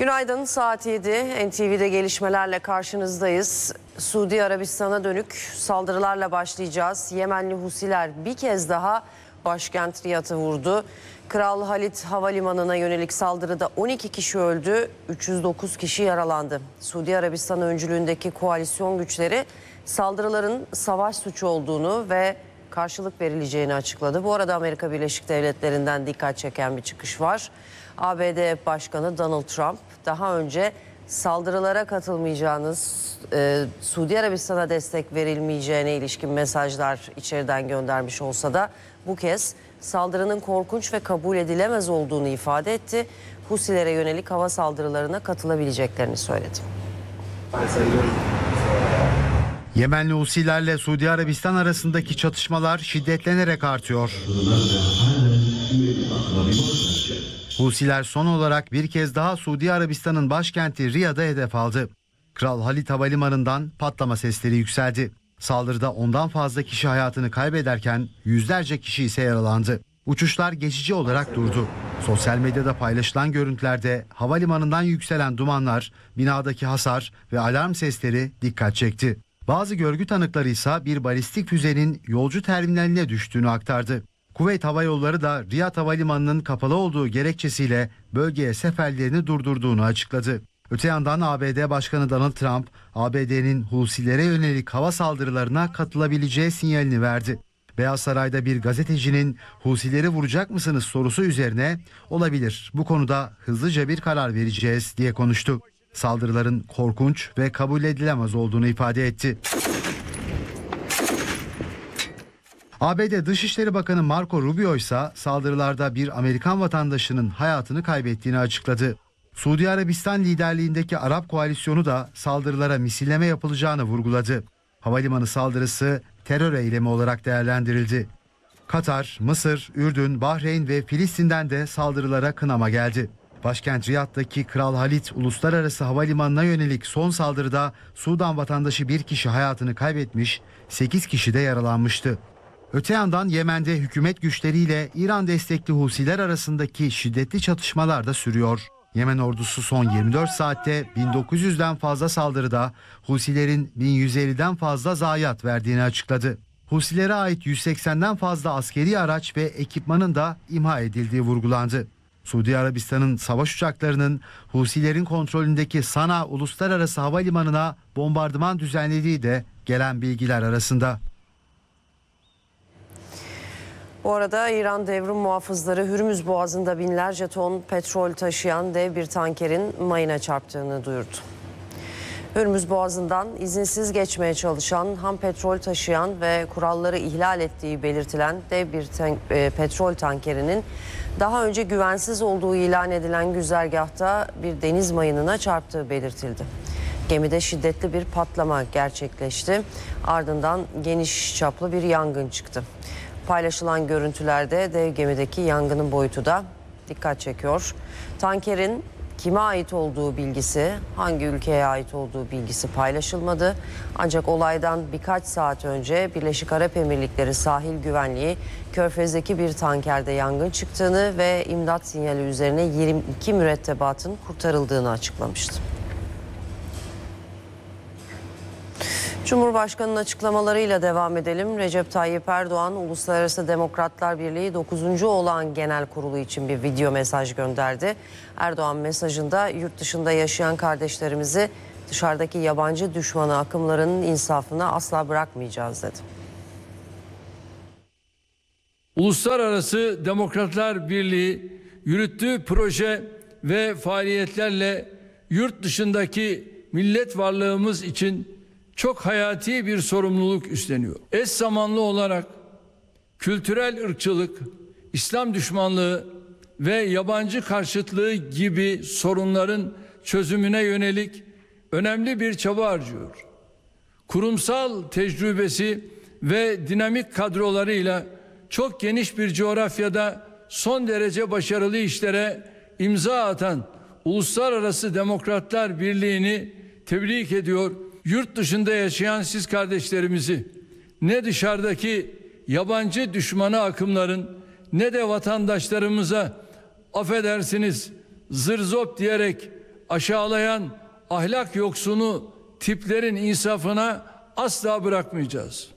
Günaydın, saat 7. NTV'de gelişmelerle karşınızdayız. Suudi Arabistan'a dönük saldırılarla başlayacağız. Yemenli Husiler bir kez daha başkent Riyad'ı vurdu. Kral Halid Havalimanı'na yönelik saldırıda 12 kişi öldü, 309 kişi yaralandı. Suudi Arabistan öncülüğündeki koalisyon güçleri saldırıların savaş suçu olduğunu ve karşılık verileceğini açıkladı. Bu arada Amerika Birleşik Devletleri'nden dikkat çeken bir çıkış var. ABD Başkanı Donald Trump daha önce saldırılara katılmayacağınız, Suudi Arabistan'a destek verilmeyeceğine ilişkin mesajlar içeriden göndermiş olsa da bu kez saldırının korkunç ve kabul edilemez olduğunu ifade etti. Husilere yönelik hava saldırılarına katılabileceklerini söyledi. Yemenli Husilerle Suudi Arabistan arasındaki çatışmalar şiddetlenerek artıyor. Husiler son olarak bir kez daha Suudi Arabistan'ın başkenti Riyad'a hedef aldı. Kral Halid Havalimanı'ndan patlama sesleri yükseldi. Saldırıda ondan fazla kişi hayatını kaybederken yüzlerce kişi ise yaralandı. Uçuşlar geçici olarak durdu. Sosyal medyada paylaşılan görüntülerde havalimanından yükselen dumanlar, binadaki hasar ve alarm sesleri dikkat çekti. Bazı görgü tanıkları ise bir balistik füzenin yolcu terminaline düştüğünü aktardı. Kuveyt Hava Yolları da Riyad Havalimanı'nın kapalı olduğu gerekçesiyle bölgeye seferlerini durdurduğunu açıkladı. Öte yandan ABD Başkanı Donald Trump, ABD'nin Husilere yönelik hava saldırılarına katılabileceği sinyalini verdi. Beyaz Saray'da bir gazetecinin Husileri vuracak mısınız sorusu üzerine olabilir, bu konuda hızlıca bir karar vereceğiz diye konuştu. Saldırıların korkunç ve kabul edilemez olduğunu ifade etti. ABD Dışişleri Bakanı Marco Rubio ise saldırılarda bir Amerikan vatandaşının hayatını kaybettiğini açıkladı. Suudi Arabistan liderliğindeki Arap koalisyonu da saldırılara misilleme yapılacağını vurguladı. Havalimanı saldırısı terör eylemi olarak değerlendirildi. Katar, Mısır, Ürdün, Bahreyn ve Filistin'den de saldırılara kınama geldi. Başkent Riyad'daki Kral Halid Uluslararası Havalimanı'na yönelik son saldırıda Sudan vatandaşı bir kişi hayatını kaybetmiş, 8 kişi de yaralanmıştı. Öte yandan Yemen'de hükümet güçleriyle İran destekli Husiler arasındaki şiddetli çatışmalar da sürüyor. Yemen ordusu son 24 saatte 1900'den fazla saldırıda Husilerin 1150'den fazla zayiat verdiğini açıkladı. Husilere ait 180'den fazla askeri araç ve ekipmanın da imha edildiği vurgulandı. Suudi Arabistan'ın savaş uçaklarının Husilerin kontrolündeki Sana Uluslararası Havalimanı'na bombardıman düzenlediği de gelen bilgiler arasında. Bu arada İran devrim muhafızları Hürmüz Boğazı'nda binlerce ton petrol taşıyan dev bir tankerin mayına çarptığını duyurdu. Hürmüz Boğazı'ndan izinsiz geçmeye çalışan, ham petrol taşıyan ve kuralları ihlal ettiği belirtilen dev bir petrol tankerinin daha önce güvensiz olduğu ilan edilen güzergahta bir deniz mayınına çarptığı belirtildi. Gemide şiddetli bir patlama gerçekleşti. Ardından geniş çaplı bir yangın çıktı. Paylaşılan görüntülerde dev gemideki yangının boyutu da dikkat çekiyor. Tankerin kime ait olduğu bilgisi, hangi ülkeye ait olduğu bilgisi paylaşılmadı. Ancak olaydan birkaç saat önce Birleşik Arap Emirlikleri Sahil Güvenliği Körfez'deki bir tankerde yangın çıktığını ve imdat sinyali üzerine 22 mürettebatın kurtarıldığını açıklamıştı. Cumhurbaşkanı'nın açıklamalarıyla devam edelim. Recep Tayyip Erdoğan, Uluslararası Demokratlar Birliği 9. Olağan Genel Kurulu için bir video mesaj gönderdi. Erdoğan mesajında yurt dışında yaşayan kardeşlerimizi dışarıdaki yabancı düşmanı akımlarının insafına asla bırakmayacağız dedi. Uluslararası Demokratlar Birliği yürüttüğü proje ve faaliyetlerle yurt dışındaki millet varlığımız için çok hayati bir sorumluluk üstleniyor. Eş zamanlı olarak kültürel ırkçılık, İslam düşmanlığı ve yabancı karşıtlığı gibi sorunların çözümüne yönelik önemli bir çaba harcıyor. Kurumsal tecrübesi ve dinamik kadrolarıyla çok geniş bir coğrafyada son derece başarılı işlere imza atan Uluslararası Demokratlar Birliği'ni tebrik ediyor. Yurt dışında yaşayan siz kardeşlerimizi ne dışarıdaki yabancı düşmanı akımların ne de vatandaşlarımıza affedersiniz zır zop diyerek aşağılayan ahlak yoksunu tiplerin insafına asla bırakmayacağız.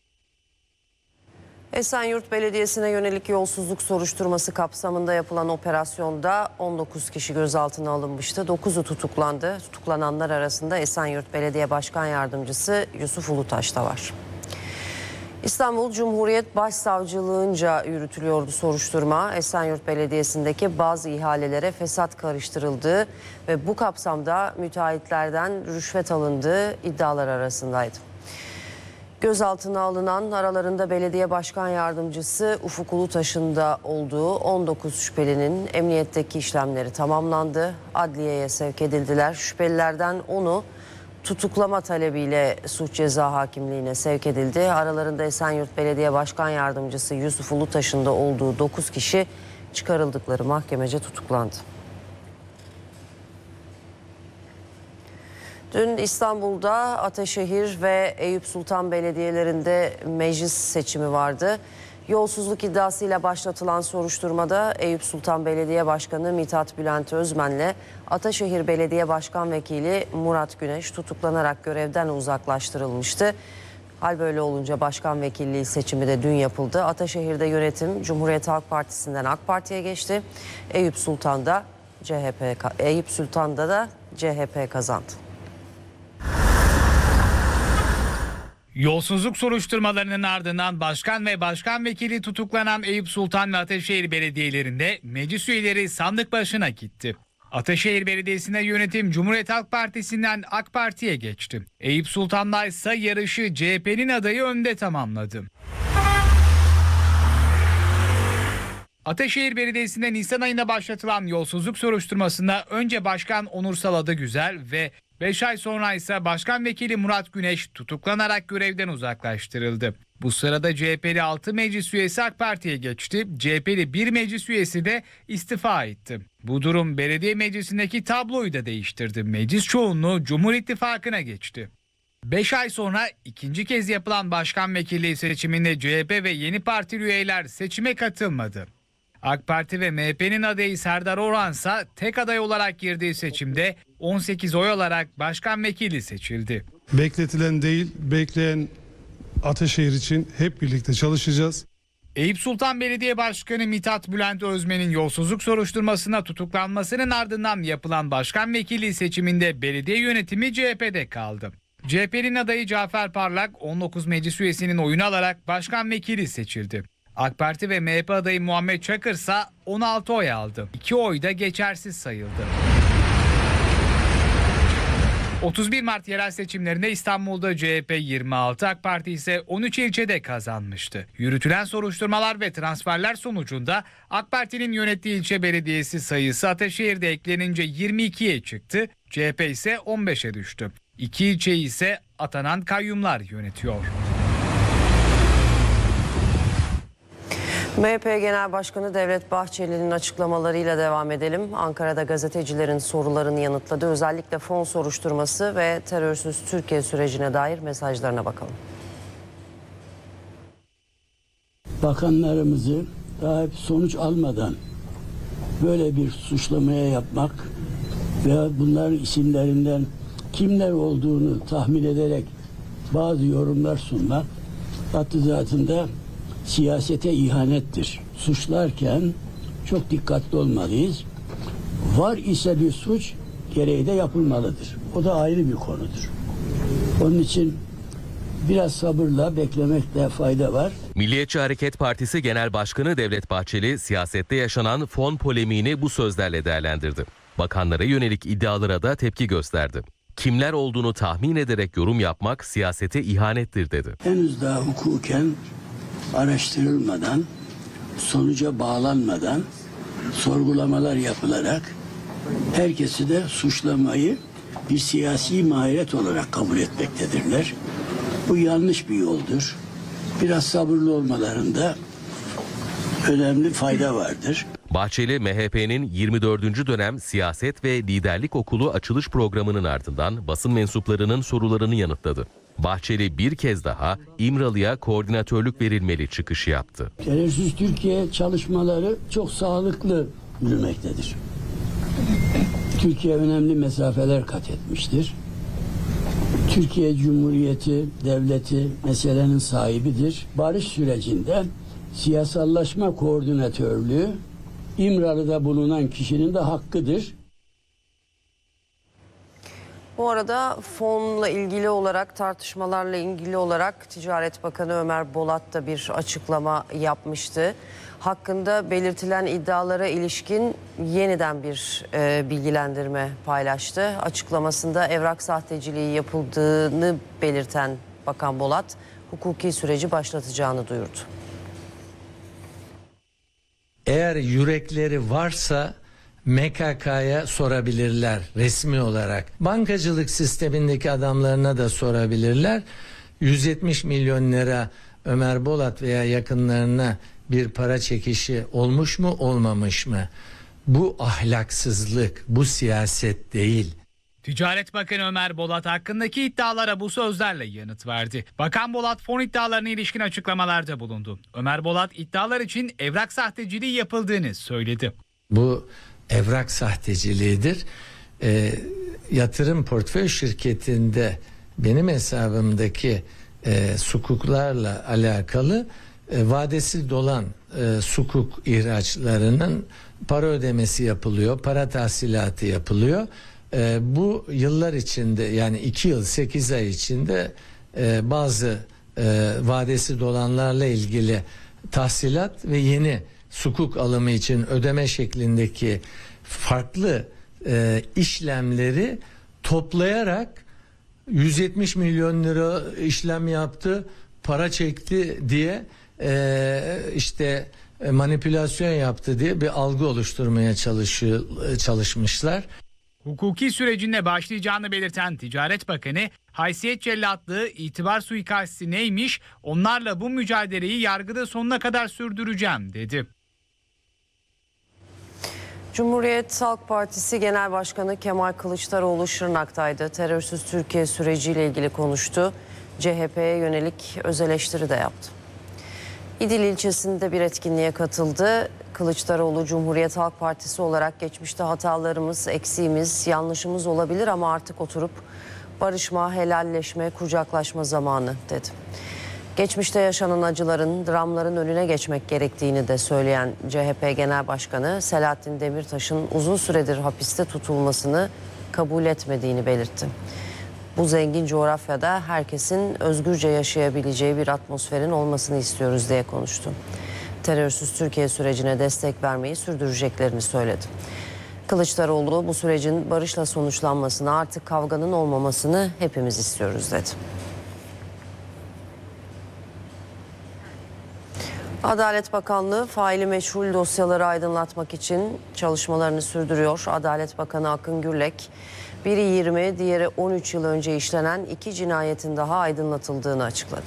Esenyurt Belediyesi'ne yönelik yolsuzluk soruşturması kapsamında yapılan operasyonda 19 kişi gözaltına alınmıştı. 9'u tutuklandı. Tutuklananlar arasında Esenyurt Belediye Başkan Yardımcısı Yusuf Ulutaş da var. İstanbul Cumhuriyet Başsavcılığınca yürütülüyordu soruşturma. Esenyurt Belediyesi'ndeki bazı ihalelere fesat karıştırıldığı ve bu kapsamda müteahhitlerden rüşvet alındığı iddialar arasındaydı. Gözaltına alınan aralarında belediye başkan yardımcısı Ufuk Ulutaş'ın da olduğu 19 şüphelinin emniyetteki işlemleri tamamlandı. Adliyeye sevk edildiler. Şüphelilerden 10'u tutuklama talebiyle suç ceza hakimliğine sevk edildi. Aralarında Esenyurt Belediye Başkan Yardımcısı Yusuf Ulutaş'ın da olduğu 9 kişi çıkarıldıkları mahkemece tutuklandı. Dün İstanbul'da Ataşehir ve Eyüp Sultan belediyelerinde meclis seçimi vardı. Yolsuzluk iddiasıyla başlatılan soruşturmada Eyüp Sultan Belediye Başkanı Mithat Bülent Özmen'le Ataşehir Belediye Başkan Vekili Murat Güneş tutuklanarak görevden uzaklaştırılmıştı. Hal böyle olunca başkan vekilliği seçimi de dün yapıldı. Ataşehir'de yönetim Cumhuriyet Halk Partisi'nden AK Parti'ye geçti. Eyüp Sultan'da da CHP kazandı. Yolsuzluk soruşturmalarının ardından başkan ve başkan vekili tutuklanan Eyüp Sultan ve Ataşehir belediyelerinde meclis üyeleri sandık başına gitti. Ataşehir Belediyesi'ne yönetim Cumhuriyet Halk Partisi'nden AK Parti'ye geçti. Eyüp Sultan'da ise yarışı CHP'nin adayı önde tamamladı. Ataşehir Belediyesi'nde Nisan ayında başlatılan yolsuzluk soruşturmasında önce Başkan Onursal Adıgüzel ve 5 ay sonra ise Başkan Vekili Murat Güneş tutuklanarak görevden uzaklaştırıldı. Bu sırada CHP'li 6 meclis üyesi AK Parti'ye geçti. CHP'li 1 meclis üyesi de istifa etti. Bu durum belediye meclisindeki tabloyu da değiştirdi. Meclis çoğunluğu Cumhur İttifakı'na geçti. 5 ay sonra ikinci kez yapılan başkan vekilliği seçiminde CHP ve yeni partili üyeler seçime katılmadı. AK Parti ve MHP'nin adayı Serdar Orhan ise tek aday olarak girdiği seçimde 18 oy alarak başkan vekili seçildi. Bekletilen değil, bekleyen Ataşehir için hep birlikte çalışacağız. Eyüp Sultan Belediye Başkanı Mithat Bülent Özmen'in yolsuzluk soruşturmasına tutuklanmasının ardından yapılan başkan vekili seçiminde belediye yönetimi CHP'de kaldı. CHP'nin adayı Cafer Parlak 19 meclis üyesinin oyunu alarak başkan vekili seçildi. AK Parti ve MHP adayı Muhammed Çakır ise 16 oy aldı. 2 oy da geçersiz sayıldı. 31 Mart yerel seçimlerinde İstanbul'da CHP 26, AK Parti ise 13 ilçede kazanmıştı. Yürütülen soruşturmalar ve transferler sonucunda AK Parti'nin yönettiği ilçe belediyesi sayısı Ataşehir'de eklenince 22'ye çıktı, CHP ise 15'e düştü. 2 ilçeyi ise atanan kayyumlar yönetiyor. MHP Genel Başkanı Devlet Bahçeli'nin açıklamalarıyla devam edelim. Ankara'da gazetecilerin sorularını yanıtladı. Özellikle fon soruşturması ve terörsüz Türkiye sürecine dair mesajlarına bakalım. Bakanlarımızı daha hep sonuç almadan böyle bir suçlamaya yapmak veya bunların isimlerinden kimler olduğunu tahmin ederek bazı yorumlar sunmak hattı zatında siyasete ihanettir. Suçlarken çok dikkatli olmalıyız. Var ise bir suç gereği de yapılmalıdır. O da ayrı bir konudur. Onun için biraz sabırla beklemekte fayda var. Milliyetçi Hareket Partisi Genel Başkanı Devlet Bahçeli siyasette yaşanan fon polemiğini bu sözlerle değerlendirdi. Bakanlara yönelik iddialara da tepki gösterdi. Kimler olduğunu tahmin ederek yorum yapmak siyasete ihanettir dedi. Henüz daha hukuken araştırılmadan, sonuca bağlanmadan sorgulamalar yapılarak herkesi de suçlamayı bir siyasi maharet olarak kabul etmektedirler. Bu yanlış bir yoldur. Biraz sabırlı olmalarında önemli fayda vardır. Bahçeli, MHP'nin 24. dönem siyaset ve liderlik okulu açılış programının ardından basın mensuplarının sorularını yanıtladı. Bahçeli bir kez daha İmralı'ya koordinatörlük verilmeli çıkışı yaptı. Terörsüz Türkiye çalışmaları çok sağlıklı yürümektedir. Türkiye önemli mesafeler kat etmiştir. Türkiye Cumhuriyeti Devleti meselenin sahibidir. Barış sürecinde siyasallaşma koordinatörlüğü İmralı'da bulunan kişinin de hakkıdır. Bu arada fonla ilgili olarak, tartışmalarla ilgili olarak Ticaret Bakanı Ömer Bolat da bir açıklama yapmıştı. Hakkında belirtilen iddialara ilişkin yeniden bir bilgilendirme paylaştı. Açıklamasında evrak sahteciliği yapıldığını belirten Bakan Bolat, hukuki süreci başlatacağını duyurdu. Eğer yürekleri varsa MKK'ya sorabilirler resmi olarak. Bankacılık sistemindeki adamlarına da sorabilirler. 170 milyon lira Ömer Bolat veya yakınlarına bir para çekişi olmuş mu, olmamış mı? Bu ahlaksızlık, bu siyaset değil. Ticaret Bakanı Ömer Bolat hakkındaki iddialara bu sözlerle yanıt verdi. Bakan Bolat fon iddialarına ilişkin açıklamalarda bulundu. Ömer Bolat iddialar için evrak sahteciliği yapıldığını söyledi. Bu evrak sahteciliğidir. Yatırım portföy şirketinde benim hesabımdaki sukuklarla alakalı vadesi dolan sukuk ihraçlarının para ödemesi yapılıyor, para tahsilatı yapılıyor. Bu yıllar içinde, yani 2 yıl 8 ay içinde bazı vadesi dolanlarla ilgili tahsilat ve yeni sukuk alımı için ödeme şeklindeki farklı işlemleri toplayarak 170 milyon lira işlem yaptı, para çekti diye işte manipülasyon yaptı diye bir algı oluşturmaya çalışmışlar. Hukuki sürecinde başlayacağını belirten Ticaret Bakanı, haysiyet cellatlığı, itibar suikasti neymiş, onlarla bu mücadeleyi yargıda sonuna kadar sürdüreceğim dedi. Cumhuriyet Halk Partisi Genel Başkanı Kemal Kılıçdaroğlu Şırnak'taydı. Terörsüz Türkiye süreciyle ilgili konuştu. CHP'ye yönelik öz eleştiri de yaptı. İdil ilçesinde bir etkinliğe katıldı. Kılıçdaroğlu, Cumhuriyet Halk Partisi olarak geçmişte hatalarımız, eksiğimiz, yanlışımız olabilir ama artık oturup barışma, helalleşme, kucaklaşma zamanı dedi. Geçmişte yaşanan acıların, dramların önüne geçmek gerektiğini de söyleyen CHP Genel Başkanı Selahattin Demirtaş'ın uzun süredir hapiste tutulmasını kabul etmediğini belirtti. Bu zengin coğrafyada herkesin özgürce yaşayabileceği bir atmosferin olmasını istiyoruz diye konuştu. Terörsüz Türkiye sürecine destek vermeyi sürdüreceklerini söyledi. Kılıçdaroğlu bu sürecin barışla sonuçlanmasını, artık kavganın olmamasını hepimiz istiyoruz dedi. Adalet Bakanlığı faili meçhul dosyaları aydınlatmak için çalışmalarını sürdürüyor. Adalet Bakanı Akın Gürlek, biri 20, diğeri 13 yıl önce işlenen 2 cinayetin daha aydınlatıldığını açıkladı.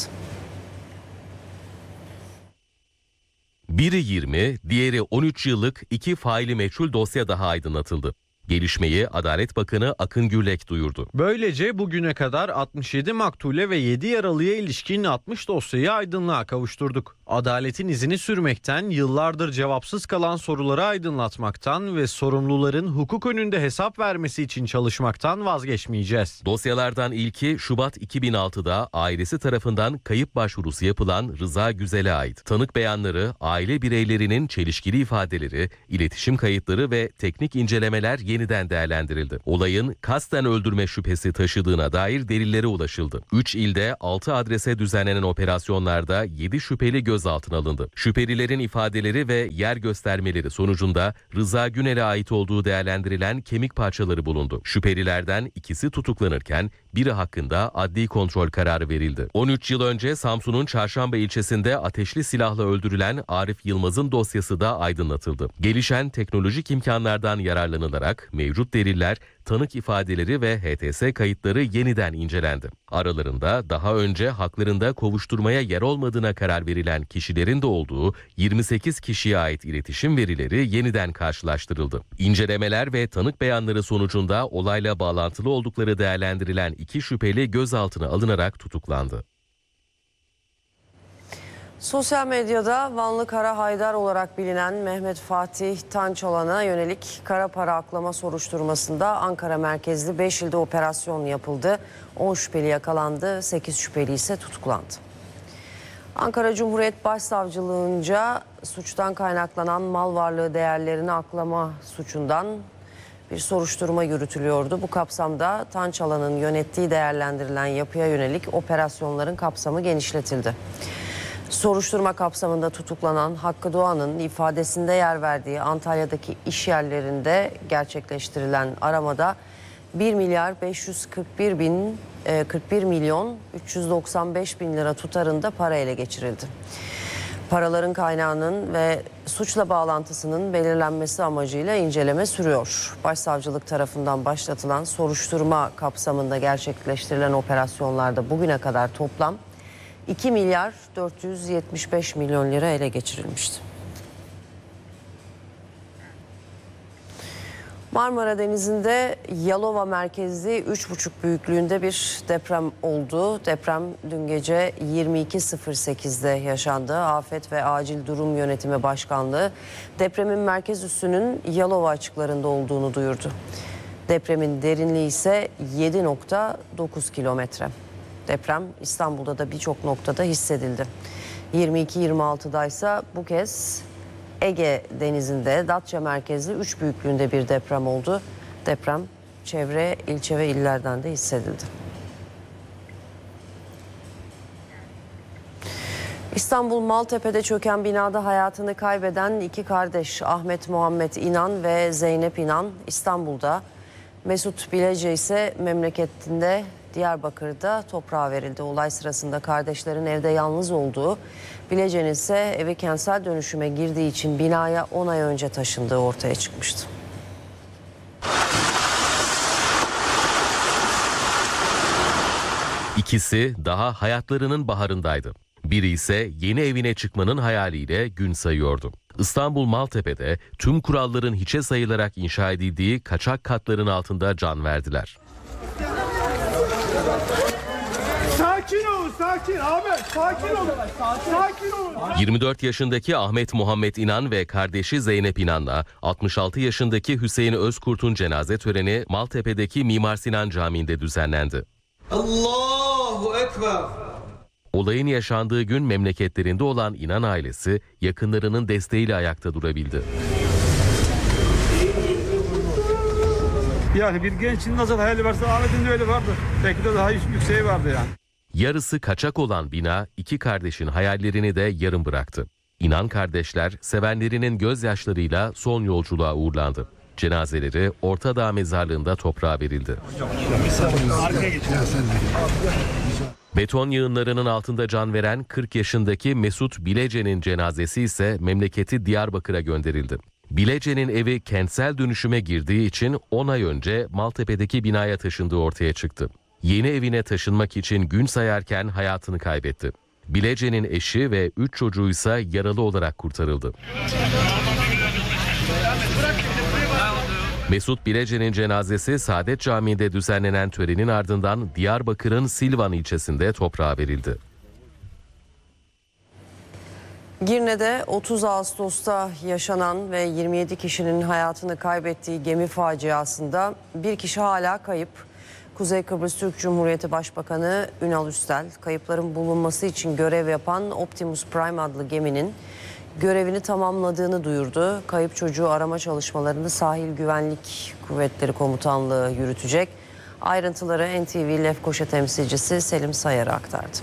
Biri 20, diğeri 13 yıllık 2 faili meçhul dosya daha aydınlatıldı. Gelişmeyi Adalet Bakanı Akın Gürlek duyurdu. Böylece bugüne kadar 67 maktule ve 7 yaralıya ilişkin 60 dosyayı aydınlığa kavuşturduk. Adaletin izini sürmekten, yıllardır cevapsız kalan soruları aydınlatmaktan ve sorumluların hukuk önünde hesap vermesi için çalışmaktan vazgeçmeyeceğiz. Dosyalardan ilki Şubat 2006'da ailesi tarafından kayıp başvurusu yapılan Rıza Güzel'e ait. Tanık beyanları, aile bireylerinin çelişkili ifadeleri, iletişim kayıtları ve teknik incelemeler yeniden değerlendirildi. Olayın kasten öldürme şüphesi taşıdığına dair delillere ulaşıldı. 3 ilde 6 adrese düzenlenen operasyonlarda 7 şüpheli gözaltına alındı. Şüphelilerin ifadeleri ve yer göstermeleri sonucunda Rıza Günel'e ait olduğu değerlendirilen kemik parçaları bulundu. Şüphelilerden ikisi tutuklanırken biri hakkında adli kontrol kararı verildi. 13 yıl önce Samsun'un Çarşamba ilçesinde ateşli silahla öldürülen Arif Yılmaz'ın dosyası da aydınlatıldı. Gelişen teknolojik imkanlardan yararlanılarak mevcut deliller, tanık ifadeleri ve HTS kayıtları yeniden incelendi. Aralarında daha önce haklarında kovuşturmaya yer olmadığına karar verilen kişilerin de olduğu 28 kişiye ait iletişim verileri yeniden karşılaştırıldı. İncelemeler ve tanık beyanları sonucunda olayla bağlantılı oldukları değerlendirilen 2 şüpheli gözaltına alınarak tutuklandı. Sosyal medyada Vanlı Kara Haydar olarak bilinen Mehmet Fatih Tançalan'a yönelik kara para aklama soruşturmasında Ankara merkezli 5 ilde operasyon yapıldı. 10 şüpheli yakalandı, 8 şüpheli ise tutuklandı. Ankara Cumhuriyet Başsavcılığınca suçtan kaynaklanan mal varlığı değerlerini aklama suçundan bir soruşturma yürütülüyordu. Bu kapsamda Tançalan'ın yönettiği değerlendirilen yapıya yönelik operasyonların kapsamı genişletildi. Soruşturma kapsamında tutuklanan Hakkı Doğan'ın ifadesinde yer verdiği Antalya'daki iş yerlerinde gerçekleştirilen aramada 1 milyar 41 milyon 395 bin lira tutarında para ele geçirildi. Paraların kaynağının ve suçla bağlantısının belirlenmesi amacıyla inceleme sürüyor. Başsavcılık tarafından başlatılan soruşturma kapsamında gerçekleştirilen operasyonlarda bugüne kadar toplam 2 milyar 475 milyon lira ele geçirilmişti. Marmara Denizi'nde Yalova merkezli 3,5 büyüklüğünde bir deprem oldu. Deprem dün gece 22.08'de yaşandı. Afet ve Acil Durum Yönetimi Başkanlığı depremin merkez üssünün Yalova açıklarında olduğunu duyurdu. Depremin derinliği ise 7,9 kilometre. Deprem İstanbul'da da birçok noktada hissedildi. 22.26'da ise bu kez Ege Denizi'nde Datça merkezli 3 büyüklüğünde bir deprem oldu. Deprem çevre ilçe ve illerden de hissedildi. İstanbul Maltepe'de çöken binada hayatını kaybeden iki kardeş Ahmet Muhammed İnan ve Zeynep İnan İstanbul'da, Mesut Bilece ise memleketinde Diyarbakır'da toprağa verildi. Olay sırasında kardeşlerin evde yalnız olduğu, Bilece'nin ise evi kentsel dönüşüme girdiği için binaya 10 ay önce taşındığı ortaya çıkmıştı. İkisi daha hayatlarının baharındaydı. Biri ise yeni evine çıkmanın hayaliyle gün sayıyordu. İstanbul Maltepe'de tüm kuralların hiçe sayılarak inşa edildiği kaçak katların altında can verdiler. Sakin olun, sakin Ahmet, sakin olun, sakin olun. 24 yaşındaki Ahmet Muhammed İnan ve kardeşi Zeynep İnan'la 66 yaşındaki Hüseyin Özkurt'un cenaze töreni Maltepe'deki Mimar Sinan Camii'nde düzenlendi. Allahu Ekber. Olayın yaşandığı gün memleketlerinde olan İnan ailesi yakınlarının desteğiyle ayakta durabildi. Yani bir gençin nasıl hayali varsa Ahmet'in de öyle vardı. Belki de daha yükseği vardı yani. Yarısı kaçak olan bina iki kardeşin hayallerini de yarım bıraktı. İnan kardeşler sevenlerinin gözyaşlarıyla son yolculuğa uğurlandı. Cenazeleri Ortadağ Mezarlığı'nda toprağa verildi. Beton yığınlarının altında can veren 40 yaşındaki Mesut Bilece'nin cenazesi ise memleketi Diyarbakır'a gönderildi. Bilece'nin evi kentsel dönüşüme girdiği için 10 ay önce Maltepe'deki binaya taşındığı ortaya çıktı. Yeni evine taşınmak için gün sayarken hayatını kaybetti. Bilece'nin eşi ve 3 çocuğu ise yaralı olarak kurtarıldı. Mesut Bilece'nin cenazesi Saadet Camii'nde düzenlenen törenin ardından Diyarbakır'ın Silvan ilçesinde toprağa verildi. Girne'de 30 Ağustos'ta yaşanan ve 27 kişinin hayatını kaybettiği gemi faciasında bir kişi hala kayıp. Kuzey Kıbrıs Türk Cumhuriyeti Başbakanı Ünal Üstel, kayıpların bulunması için görev yapan Optimus Prime adlı geminin görevini tamamladığını duyurdu. Kayıp çocuğu arama çalışmalarını Sahil Güvenlik Kuvvetleri Komutanlığı yürütecek. Ayrıntıları NTV Lefkoşa temsilcisi Selim Sayar'a aktardı.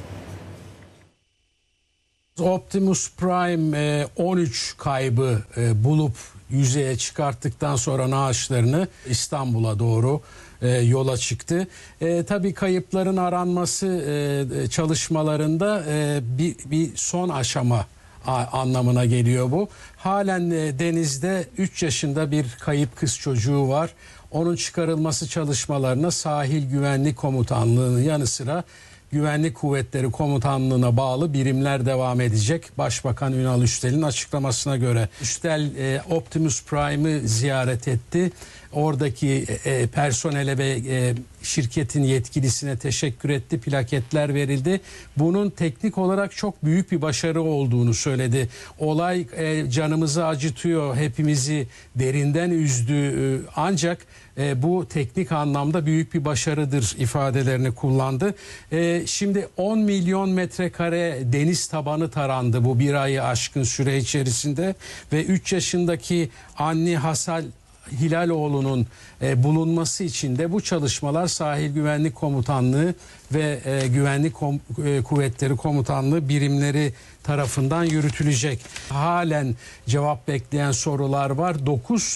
Optimus Prime 13 kaybı bulup yüzeye çıkarttıktan sonra naaşlarını İstanbul'a doğru yola çıktı. Tabii kayıpların aranması çalışmalarında bir son aşama anlamına geliyor bu. Halen denizde 3 yaşında bir kayıp kız çocuğu var. Onun çıkarılması çalışmalarına Sahil Güvenlik Komutanlığı'nın yanı sıra Güvenlik Kuvvetleri Komutanlığı'na bağlı birimler devam edecek. Başbakan Ünal Üstel'in açıklamasına göre Üstel Optimus Prime'ı ziyaret etti Oradaki personele ve şirketin yetkilisine teşekkür etti. Plaketler verildi. Bunun teknik olarak çok büyük bir başarı olduğunu söyledi. Olay canımızı acıtıyor, hepimizi derinden üzdü. Ancak bu teknik anlamda büyük bir başarıdır ifadelerini kullandı. Şimdi 10 milyon metrekare deniz tabanı tarandı bu bir ayı aşkın süre içerisinde ve 3 yaşındaki Anni Hasal Hilaloğlu'nun bulunması için de bu çalışmalar Sahil Güvenlik Komutanlığı ve Güvenlik Kuvvetleri Komutanlığı birimleri tarafından yürütülecek. Halen cevap bekleyen sorular var. 9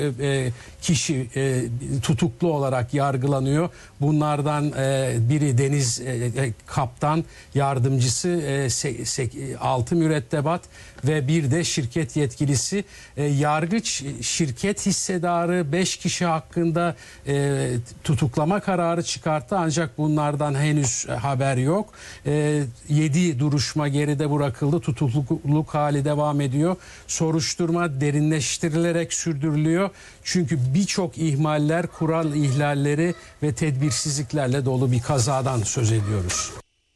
kişi tutuklu olarak yargılanıyor. Bunlardan biri deniz kaptan yardımcısı, 6 mürettebat ve bir de şirket yetkilisi. Yargıç şirket hissedarı 5 kişi hakkında tutuklama kararı çıkarttı ancak bunlardan henüz haber yok. 7 duruşma geride bırakıldı. Tutukluluk hali devam ediyor. Soruşturma derinleştirilerek sürdürülüyor. Çünkü birçok ihmaller, kural ihlalleri ve tedbirsizliklerle dolu bir kazadan söz ediyoruz.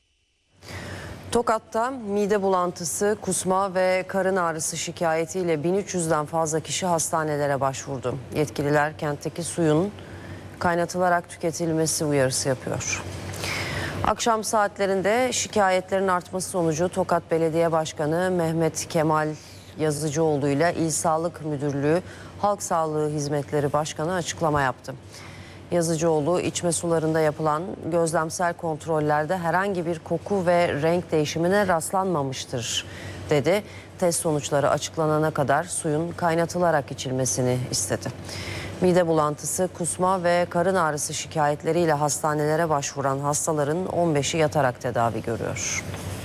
Tokat'ta mide bulantısı, kusma ve karın ağrısı şikayetiyle 1300'den fazla kişi hastanelere başvurdu. Yetkililer kentteki suyun kaynatılarak tüketilmesi uyarısı yapıyor. Akşam saatlerinde şikayetlerin artması sonucu Tokat Belediye Başkanı Mehmet Kemal Yazıcıoğlu ile İl Sağlık Müdürlüğü Halk Sağlığı Hizmetleri Başkanı açıklama yaptı. Yazıcıoğlu içme sularında yapılan gözlemsel kontrollerde herhangi bir koku ve renk değişimine rastlanmamıştır dedi. Test sonuçları açıklanana kadar suyun kaynatılarak içilmesini istedi. Mide bulantısı, kusma ve karın ağrısı şikayetleriyle hastanelere başvuran hastaların 15'i yatarak tedavi görüyor.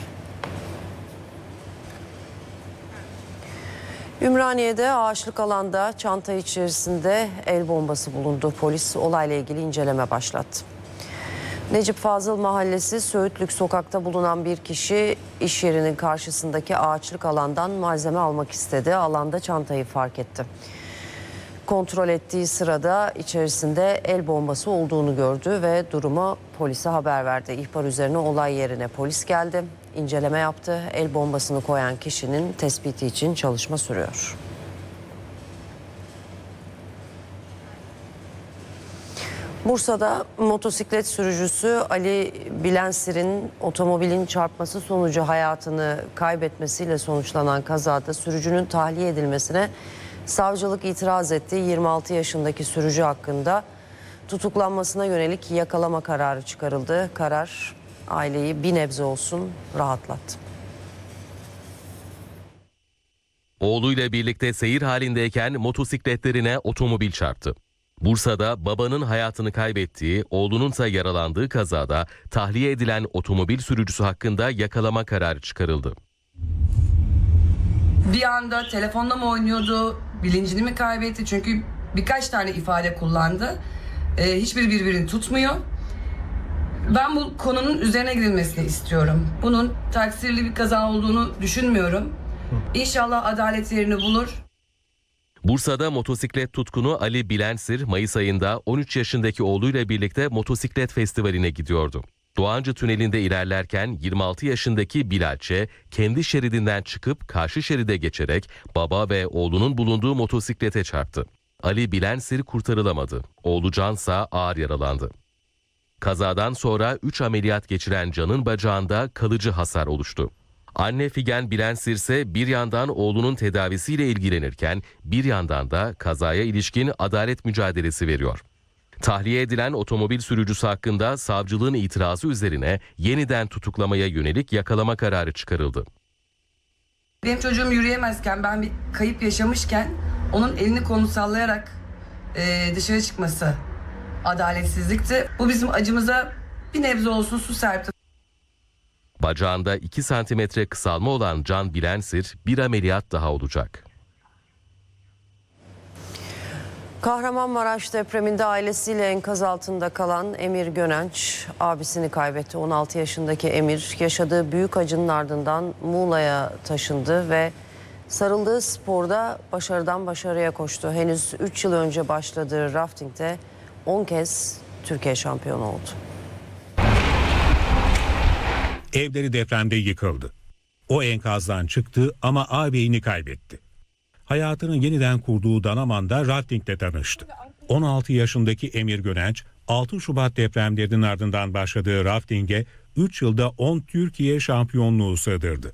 Ümraniye'de ağaçlık alanda çanta içerisinde el bombası bulundu. Polis olayla ilgili inceleme başlattı. Necip Fazıl Mahallesi Söğütlük sokakta bulunan bir kişi iş yerinin karşısındaki ağaçlık alandan malzeme almak istedi. Alanda çantayı fark etti. Kontrol ettiği sırada içerisinde el bombası olduğunu gördü ve durumu polise haber verdi. İhbar üzerine olay yerine polis geldi, inceleme yaptı. El bombasını koyan kişinin tespiti için çalışma sürüyor. Bursa'da motosiklet sürücüsü Ali Bilensir'in otomobilin çarpması sonucu hayatını kaybetmesiyle sonuçlanan kazada sürücünün tahliye edilmesine savcılık itiraz etti. 26 yaşındaki sürücü hakkında tutuklanmasına yönelik yakalama kararı çıkarıldı. Karar aileyi bir nebze olsun rahatlattı. Oğluyla birlikte seyir halindeyken motosikletlerine otomobil çarptı. Bursa'da babanın hayatını kaybettiği, oğlununsa yaralandığı kazada tahliye edilen otomobil sürücüsü hakkında yakalama kararı çıkarıldı. Bir anda telefonla mı oynuyordu, bilincini mi kaybetti? Çünkü birkaç tane ifade kullandı. Hiçbir birbirini tutmuyor. Ben bu konunun üzerine gidilmesini istiyorum. Bunun taksirli bir kaza olduğunu düşünmüyorum. İnşallah adalet yerini bulur. Bursa'da motosiklet tutkunu Ali Bilensir, Mayıs ayında 13 yaşındaki oğluyla birlikte motosiklet festivaline gidiyordu. Doğancı Tüneli'nde ilerlerken 26 yaşındaki Bilal Ç. kendi şeridinden çıkıp karşı şeride geçerek baba ve oğlunun bulunduğu motosiklete çarptı. Ali Bilensir kurtarılamadı. Oğlu Cansa ağır yaralandı. Kazadan sonra 3 ameliyat geçiren Can'ın bacağında kalıcı hasar oluştu. Anne Figen Bilensir ise bir yandan oğlunun tedavisiyle ilgilenirken bir yandan da kazaya ilişkin adalet mücadelesi veriyor. Tahliye edilen otomobil sürücüsü hakkında savcılığın itirazı üzerine yeniden tutuklamaya yönelik yakalama kararı çıkarıldı. Benim çocuğum yürüyemezken, ben bir kayıp yaşamışken onun elini kolunu sallayarak dışarı çıkması adaletsizlikti. Bu bizim acımıza bir nebze olsun su serpti. Bacağında 2 santimetre kısalma olan Can Bilensir bir ameliyat daha olacak. Kahramanmaraş depreminde ailesiyle enkaz altında kalan Emir Gönenç abisini kaybetti. 16 yaşındaki Emir yaşadığı büyük acının ardından Muğla'ya taşındı ve Sarıldığı sporda başarıdan başarıya koştu. Henüz 3 yıl önce başladığı raftingde 10 kez Türkiye şampiyonu oldu. Evleri depremde yıkıldı. O enkazdan çıktı ama ağabeyini kaybetti. Hayatını yeniden kurduğu Dalaman'da raftingle tanıştı. 16 yaşındaki Emir Gönenç, 6 Şubat depremlerinin ardından başladığı raftinge 3 yılda 10 Türkiye şampiyonluğu sığdırdı.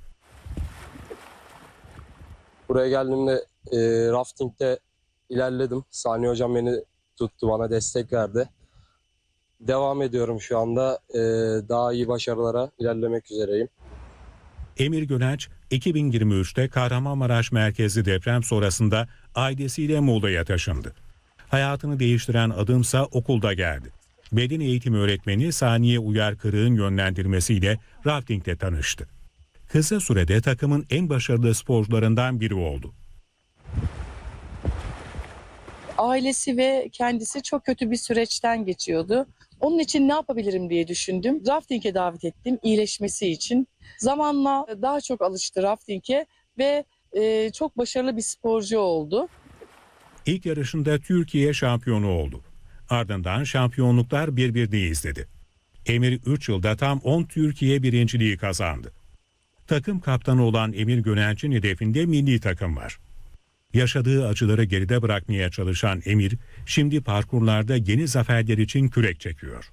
Buraya geldiğimde raftingde ilerledim. Sani hocam beni tuttu, bana destek verdi. Devam ediyorum şu anda. Daha iyi başarılara ilerlemek üzereyim. Emir Gönenç 2023'te Kahramanmaraş merkezli deprem sonrasında ailesiyle Muğla'ya taşındı. Hayatını değiştiren adımsa okulda geldi. Beden eğitimi öğretmeni Saniye Uyar Kırık'ın yönlendirmesiyle raftingle tanıştı. Kısa sürede takımın en başarılı sporcularından biri oldu. Ailesi ve kendisi çok kötü bir süreçten geçiyordu. Onun için ne yapabilirim diye düşündüm. Rafting'e davet ettim iyileşmesi için. Zamanla daha çok alıştı rafting'e ve çok başarılı bir sporcu oldu. İlk yarışında Türkiye şampiyonu oldu. Ardından şampiyonluklar birbirini izledi. Emir 3 yılda tam 10 Türkiye birinciliği kazandı. Takım kaptanı olan Emir Gönenç'in hedefinde milli takım var. Yaşadığı acıları geride bırakmaya çalışan Emir, şimdi parkurlarda yeni zaferler için kürek çekiyor.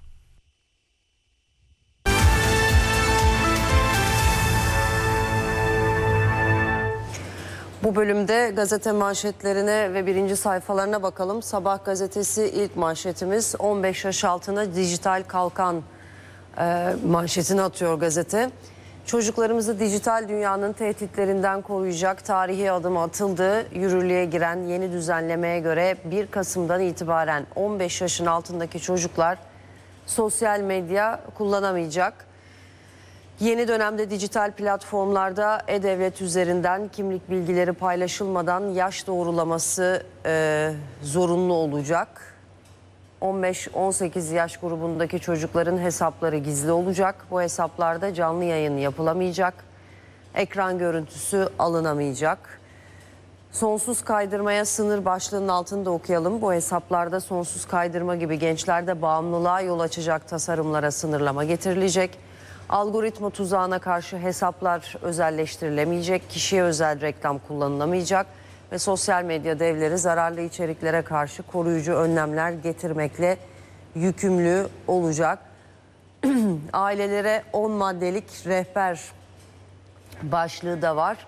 Bu bölümde gazete manşetlerine ve birinci sayfalarına bakalım. Sabah gazetesi ilk manşetimiz 15 yaş altına dijital kalkan manşetini atıyor gazete. Çocuklarımızı dijital dünyanın tehditlerinden koruyacak tarihi adım atıldı. Yürürlüğe giren yeni düzenlemeye göre 1 Kasım'dan itibaren 15 yaşın altındaki çocuklar sosyal medya kullanamayacak. Yeni dönemde dijital platformlarda e-devlet üzerinden kimlik bilgileri paylaşılmadan yaş doğrulaması zorunlu olacak. 15-18 yaş grubundaki çocukların hesapları gizli olacak. Bu hesaplarda canlı yayın yapılamayacak. Ekran görüntüsü alınamayacak. Sonsuz kaydırmaya sınır başlığının altında okuyalım. Bu hesaplarda sonsuz kaydırma gibi gençlerde bağımlılığa yol açacak tasarımlara sınırlama getirilecek. Algoritma tuzağına karşı hesaplar özelleştirilemeyecek. Kişiye özel reklam kullanılamayacak. Ve sosyal medya devleri zararlı içeriklere karşı koruyucu önlemler getirmekle yükümlü olacak. Ailelere 10 maddelik rehber başlığı da var.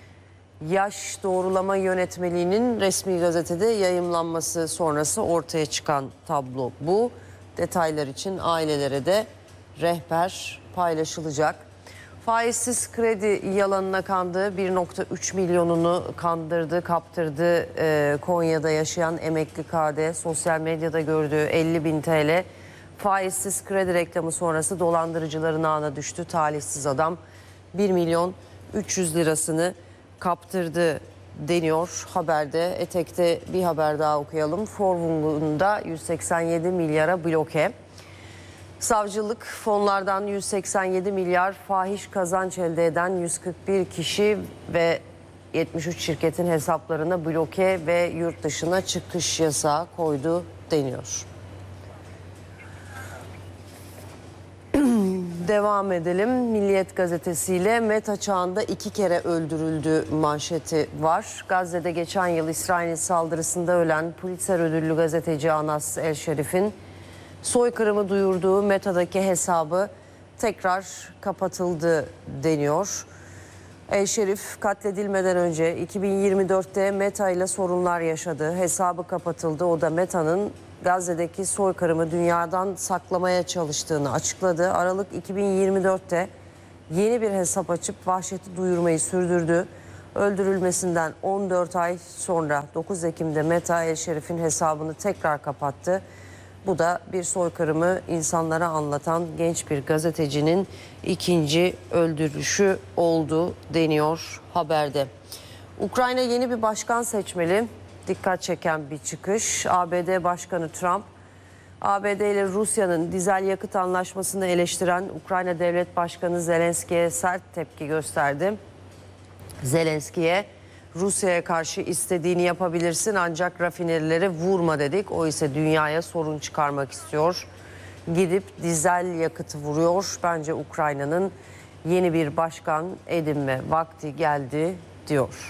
Yaş doğrulama yönetmeliğinin resmi gazetede yayımlanması sonrası ortaya çıkan tablo bu. Detaylar için ailelere de rehber paylaşılacak. Faizsiz kredi yalanına kandı. 1,3 milyonunu kandırdı, kaptırdı. Konya'da yaşayan emekli KD sosyal medyada gördüğü 50.000 TL faizsiz kredi reklamı sonrası dolandırıcıların ağına düştü. Talihsiz adam 1 milyon 300 lirasını kaptırdı deniyor haberde. Etek'te bir haber daha okuyalım. Forvung'unda 187 milyara bloke. Savcılık fonlardan 187 milyar fahiş kazanç elde eden 141 kişi ve 73 şirketin hesaplarına bloke ve yurt dışına çıkış yasağı koydu deniyor. Devam edelim. Milliyet gazetesiyle Meta çağında 2 kere öldürüldü manşeti var. Gazze'de geçen yıl İsrail saldırısında ölen Pulitzer ödüllü gazeteci Anas El-Şerif'in soykırımı duyurduğu Meta'daki hesabı tekrar kapatıldı deniyor. El-Şerif katledilmeden önce 2024'te Meta ile sorunlar yaşadı. Hesabı kapatıldı. O da Meta'nın Gazze'deki soykırımı dünyadan saklamaya çalıştığını açıkladı. Aralık 2024'te yeni bir hesap açıp vahşeti duyurmayı sürdürdü. Öldürülmesinden 14 ay sonra 9 Ekim'de Meta El-Şerif'in hesabını tekrar kapattı. Bu da bir soykırımı insanlara anlatan genç bir gazetecinin ikinci öldürüşü oldu deniyor haberde. Ukrayna yeni bir başkan seçmeli. Dikkat çeken bir çıkış. ABD Başkanı Trump, ABD ile Rusya'nın dizel yakıt anlaşmasını eleştiren Ukrayna Devlet Başkanı Zelenski'ye sert tepki gösterdi. Zelenski'ye Rusya'ya karşı istediğini yapabilirsin ancak rafinerileri vurma dedik. O ise dünyaya sorun çıkarmak istiyor. Gidip dizel yakıtı vuruyor. Bence Ukrayna'nın yeni bir başkan edinme vakti geldi diyor.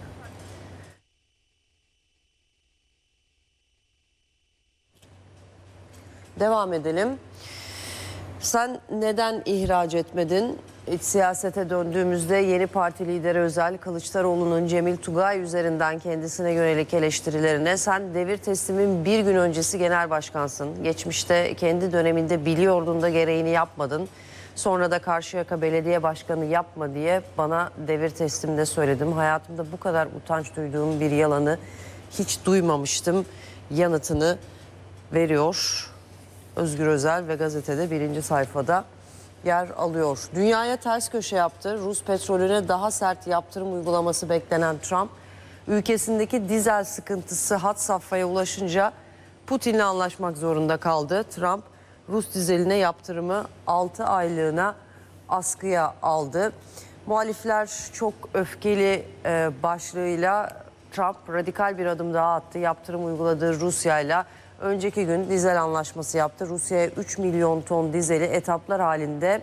Devam edelim. Sen neden ihraç etmedin? İç siyasete döndüğümüzde yeni parti lideri Özel Kılıçdaroğlu'nun Cemil Tugay üzerinden kendisine yönelik eleştirilerine sen devir teslimin bir gün öncesi genel başkansın. Geçmişte kendi döneminde biliyordun da gereğini yapmadın. Sonra da Karşıyaka Belediye Başkanı yapma diye bana devir teslimde söyledim. Hayatımda bu kadar utanç duyduğum bir yalanı hiç duymamıştım. Yanıtını veriyor Özgür Özel ve gazetede 1. sayfada yer alıyor. Dünyaya ters köşe yaptı. Rus petrolüne daha sert yaptırım uygulaması beklenen Trump, ülkesindeki dizel sıkıntısı had safhaya ulaşınca Putin'le anlaşmak zorunda kaldı. Trump, Rus dizeline yaptırımı 6 aylığına askıya aldı. Muhalifler çok öfkeli başlığıyla Trump radikal bir adım daha attı. Yaptırım uyguladığı Rusya'yla önceki gün dizel anlaşması yaptı. Rusya'ya 3 milyon ton dizeli etaplar halinde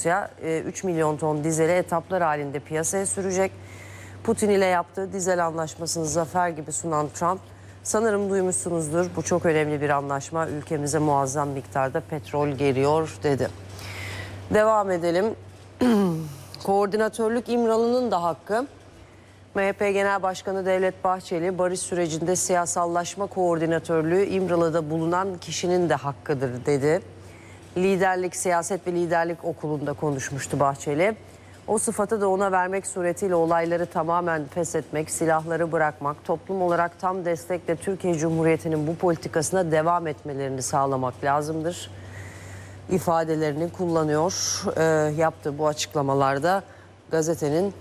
piyasaya sürecek. Putin ile yaptığı dizel anlaşmasını zafer gibi sunan Trump, sanırım duymuşsunuzdur, bu çok önemli bir anlaşma, ülkemize muazzam miktarda petrol geliyor dedi. Devam edelim. Koordinatörlük İmralı'nın da hakkı. MHP Genel Başkanı Devlet Bahçeli, barış sürecinde siyasallaşma koordinatörlüğü İmralı'da bulunan kişinin de hakkıdır dedi. Siyaset ve Liderlik Okulu'nda konuşmuştu Bahçeli. O sıfatı da ona vermek suretiyle olayları tamamen feshetmek, silahları bırakmak, toplum olarak tam destekle Türkiye Cumhuriyeti'nin bu politikasına devam etmelerini sağlamak lazımdır ifadelerini kullanıyor. Yaptığı bu açıklamalarda gazetenin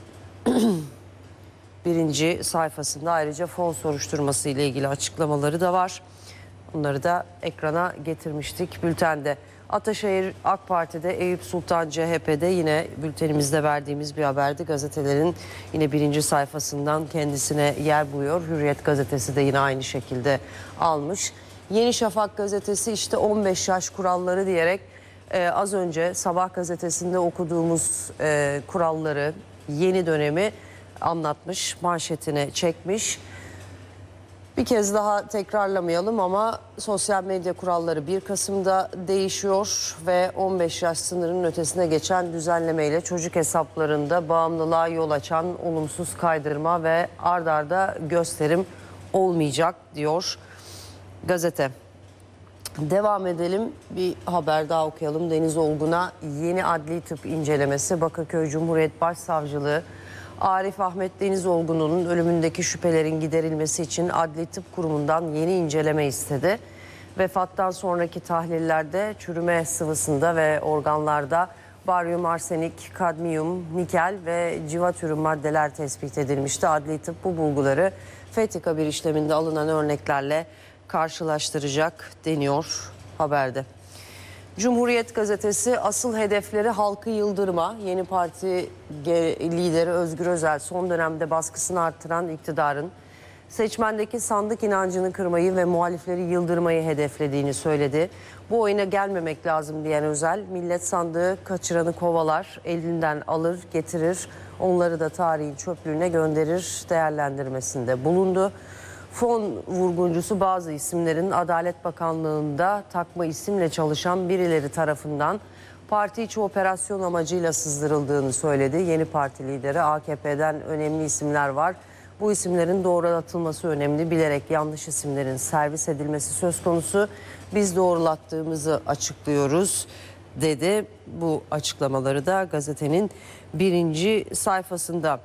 1. sayfasında ayrıca fon soruşturması ile ilgili açıklamaları da var. Bunları da ekrana getirmiştik bültende. Ataşehir AK Parti'de, Eyüp Sultan CHP'de yine bültenimizde verdiğimiz bir haberdi. Gazetelerin yine 1. sayfasından kendisine yer buluyor. Hürriyet gazetesi de yine aynı şekilde almış. Yeni Şafak gazetesi işte 15 yaş kuralları diyerek az önce Sabah gazetesinde okuduğumuz kuralları, yeni dönemi anlatmış, manşetine çekmiş. Bir kez daha tekrarlamayalım ama sosyal medya kuralları 1 Kasım'da değişiyor ve 15 yaş sınırının ötesine geçen düzenlemeyle çocuk hesaplarında bağımlılığa yol açan olumsuz kaydırma ve ard arda gösterim olmayacak diyor gazete. Devam edelim, bir haber daha okuyalım. Deniz Olgun'a yeni adli tıp incelemesi. Bakırköy Cumhuriyet Başsavcılığı Arif Ahmet Deniz Olgun'un ölümündeki şüphelerin giderilmesi için Adli Tıp Kurumu'ndan yeni inceleme istedi. Vefattan sonraki tahlillerde çürüme sıvısında ve organlarda baryum, arsenik, kadmiyum, nikel ve civa türü maddeler tespit edilmişti. Adli Tıp bu bulguları FETİKA bir işleminde alınan örneklerle karşılaştıracak deniyor haberde. Cumhuriyet gazetesi asıl hedefleri halkı yıldırma. Yeni parti lideri Özgür Özel son dönemde baskısını arttıran iktidarın seçmendeki sandık inancını kırmayı ve muhalifleri yıldırmayı hedeflediğini söyledi. Bu oyuna gelmemek lazım diyen Özel, millet sandığı kaçıranı kovalar, elinden alır getirir, onları da tarihin çöplüğüne gönderir değerlendirmesinde bulundu. Fon vurguncusu bazı isimlerin Adalet Bakanlığı'nda takma isimle çalışan birileri tarafından parti içi operasyon amacıyla sızdırıldığını söyledi. Yeni parti lideri AKP'den önemli isimler var. Bu isimlerin doğrulatılması önemli. Bilerek yanlış isimlerin servis edilmesi söz konusu. Biz doğrulattığımızı açıklıyoruz dedi. Bu açıklamaları da gazetenin 1. sayfasında.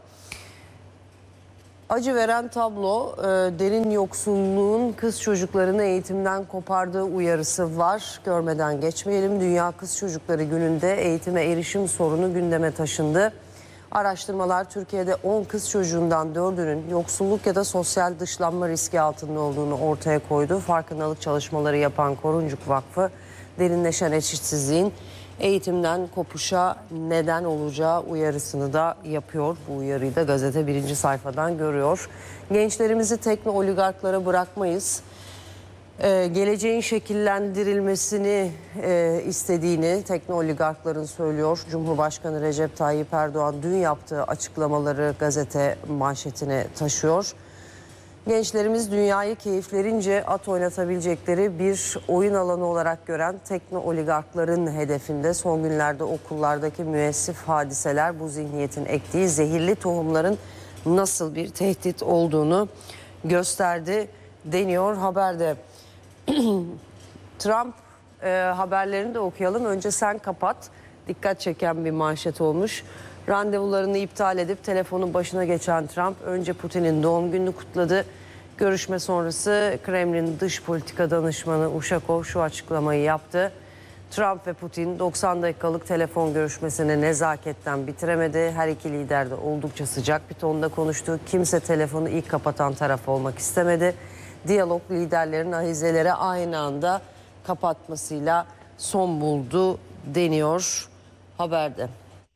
Acı veren tablo, derin yoksulluğun kız çocuklarını eğitimden kopardığı uyarısı var. Görmeden geçmeyelim. Dünya Kız Çocukları Günü'nde eğitime erişim sorunu gündeme taşındı. Araştırmalar Türkiye'de 10 kız çocuğundan 4'ünün yoksulluk ya da sosyal dışlanma riski altında olduğunu ortaya koydu. Farkındalık çalışmaları yapan Koruncuk Vakfı, derinleşen eşitsizliğin eğitimden kopuşa neden olacağı uyarısını da yapıyor. Bu uyarıyı da gazete 1. sayfadan görüyor. Gençlerimizi tekno oligarklara bırakmayız. Geleceğin şekillendirilmesini istediğini tekno oligarkların söylüyor. Cumhurbaşkanı Recep Tayyip Erdoğan dün yaptığı açıklamaları gazete manşetine taşıyor. Gençlerimiz dünyayı keyiflerince at oynatabilecekleri bir oyun alanı olarak gören tekno oligarkların hedefinde. Son günlerde okullardaki müessif hadiseler bu zihniyetin ektiği zehirli tohumların nasıl bir tehdit olduğunu gösterdi deniyor haberde. Trump haberlerini de okuyalım. Önce sen kapat. Dikkat çeken bir manşet olmuş. Randevularını iptal edip telefonun başına geçen Trump önce Putin'in doğum gününü kutladı. Görüşme sonrası Kremlin dış politika danışmanı Uşakov şu açıklamayı yaptı. Trump ve Putin 90 dakikalık telefon görüşmesini nezaketten bitiremedi. Her iki lider de oldukça sıcak bir tonda konuştu. Kimse telefonu ilk kapatan taraf olmak istemedi. Diyalog liderlerin ahizeleri aynı anda kapatmasıyla son buldu deniyor haberde.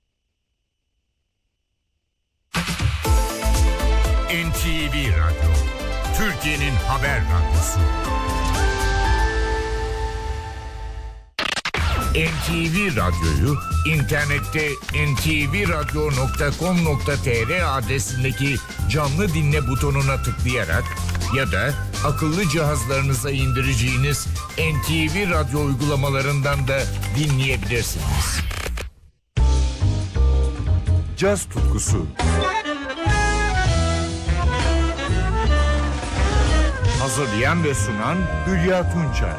NTV Radyo, Türkiye'nin haber radyosu. NTV Radyo'yu internette ntvradyo.com.tr adresindeki canlı dinle butonuna tıklayarak ya da akıllı cihazlarınıza indireceğiniz NTV Radyo uygulamalarından da dinleyebilirsiniz. Caz tutkusu. Hazırlayan ve sunan Hülya Tunçay.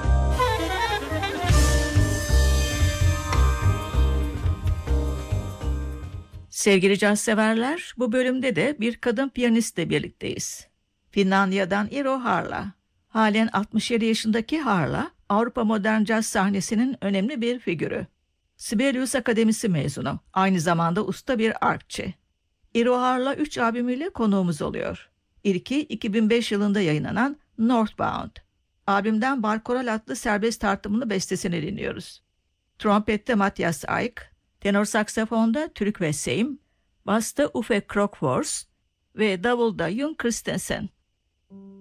Sevgili caz severler, bu bölümde de bir kadın piyanistle birlikteyiz. Finlandiya'dan Iiro Harla. Halen 67 yaşındaki Harla, Avrupa modern caz sahnesinin önemli bir figürü. Sibelius Akademisi mezunu, aynı zamanda usta bir arpçı. Iiro Harla 3 albümüyle konuğumuz oluyor. İlki 2005 yılında yayınlanan Northbound. Albümden Barkoral adlı serbest tartımlı bestesini dinliyoruz. Trompette Matthias Eick, tenor saksafonda Türk ve Seim, basta Uffe Krokfors ve davulda Jon Christensen.